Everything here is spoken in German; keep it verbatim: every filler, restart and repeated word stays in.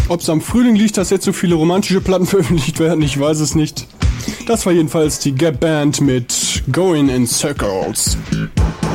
Ob es am Frühling liegt, dass jetzt so viele romantische Platten veröffentlicht werden, ich weiß es nicht. Das war jedenfalls die Gap Band mit Going in Circles.